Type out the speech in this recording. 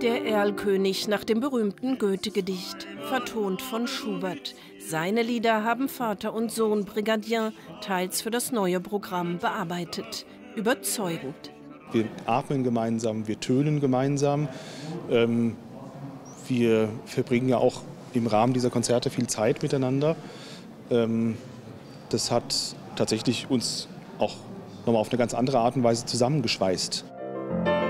Der Erlkönig nach dem berühmten Goethe-Gedicht, vertont von Schubert. Seine Lieder haben Vater und Sohn Brigadier teils für das neue Programm bearbeitet. Überzeugend. Wir atmen gemeinsam, wir tönen gemeinsam. Wir verbringen ja auch im Rahmen dieser Konzerte viel Zeit miteinander. Das hat tatsächlich uns auch nochmal auf eine ganz andere Art und Weise zusammengeschweißt.